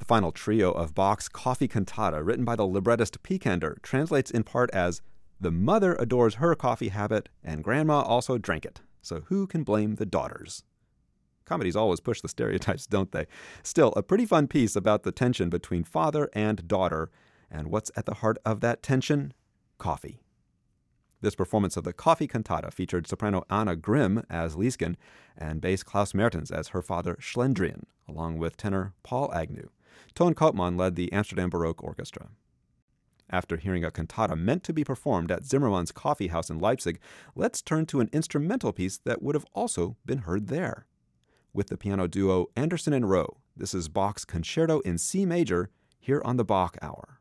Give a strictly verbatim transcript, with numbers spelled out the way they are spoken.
final trio of Bach's Coffee Cantata, written by the librettist Picander, translates in part as, "The mother adores her coffee habit, and grandma also drank it, so who can blame the daughters?" Comedies always push the stereotypes, don't they? Still, a pretty fun piece about the tension between father and daughter, and what's at the heart of that tension? Coffee. This performance of the Coffee Cantata featured soprano Anna Grimm as Liesgen and bass Klaus Mertens as her father Schlendrian, along with tenor Paul Agnew. Toon Koopman led the Amsterdam Baroque Orchestra. After hearing a cantata meant to be performed at Zimmermann's Coffee House in Leipzig, let's turn to an instrumental piece that would have also been heard there. With the piano duo Anderson and Rowe, this is Bach's Concerto in C major here on the Bach Hour.